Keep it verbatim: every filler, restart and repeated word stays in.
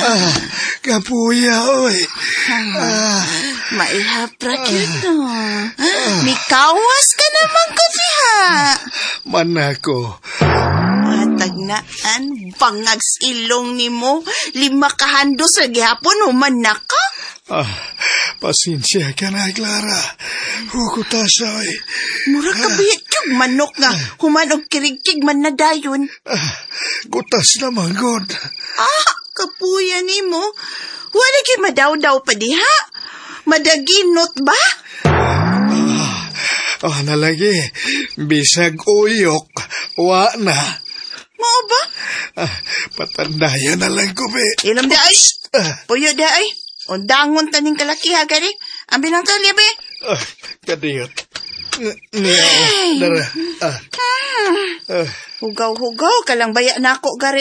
Ah, kapuya, oy. Ah, maihapra kita. Mikawas ka naman ko diha. manako. Tagnaan, bangags ilong ni mo. Lima ka hando sa gihapon, human na ka. Ah, pasensya ka na, Clara. Hukutasa, oy. Mura ka bihit yung manok nga. Human og kirigkig man na dayon. Ah, kutas naman, God. Ah, kapuya ni mo. Wala kay madaw-daw pa diha. Madaginot ba? Ah, oh, nalagi. Bisag uyok. Wa na. Mao ba? Ah, patandaya na lang ko, be. Ilom di ay. Ah, Puyo di ay. O dangon taning kalaki ha, gari. Ambil ang talya, be. ah, kadiyot. Niyaw. Dara. Ah. Hmm. Ah. Hugaw-hugaw ka lang baya na ako, gari.